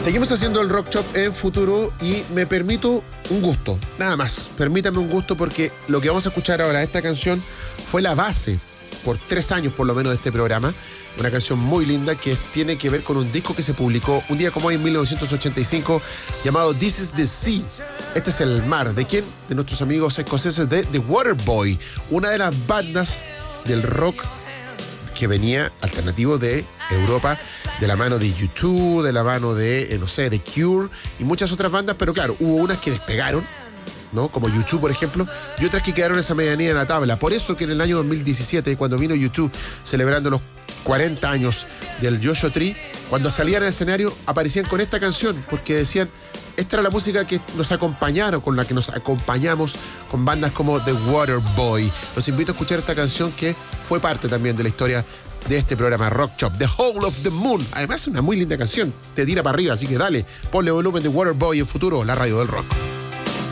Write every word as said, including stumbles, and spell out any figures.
Seguimos haciendo el Rock Shop en Futuro y me permito un gusto, nada más. Permítame un gusto porque lo que vamos a escuchar ahora, esta canción, fue la base por tres años por lo menos de este programa. Una canción muy linda que tiene que ver con un disco que se publicó un día como hoy en mil novecientos ochenta y cinco llamado This is the Sea. Este es el mar. ¿De quién? De nuestros amigos escoceses de The Waterboy, una de las bandas del rock que venía alternativo de Europa, de la mano de U dos, de la mano de, eh, no sé, de Cure y muchas otras bandas, pero claro, hubo unas que despegaron, ¿no? Como U dos, por ejemplo, y otras que quedaron esa medianía en la tabla. Por eso que en el año dos mil diecisiete, cuando vino U dos celebrando los cuarenta años del Joshua Tree, cuando salían al escenario aparecían con esta canción, porque decían, esta era la música que nos acompañaron, con la que nos acompañamos con bandas como The Waterboy. Los invito a escuchar esta canción que fue parte también de la historia de este programa Rock Shop, The Hole of the Moon. Además es una muy linda canción, te tira para arriba, así que dale, ponle volumen de Waterboy en Futuro, la radio del rock.